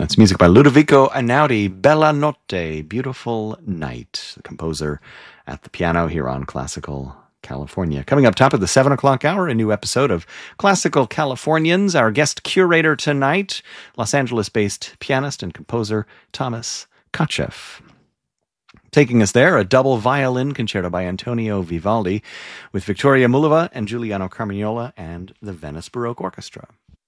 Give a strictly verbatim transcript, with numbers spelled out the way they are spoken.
That's music by Ludovico Einaudi, Bella Notte, Beautiful Night, the composer at the piano here on Classical California. Coming up top of the seven o'clock hour, a new episode of Classical Californians. Our guest curator tonight, Los Angeles-based pianist and composer Thomas Kotcheff. Taking us there, a double violin concerto by Antonio Vivaldi with Victoria Mullova and Giuliano Carmignola and the Venice Baroque Orchestra.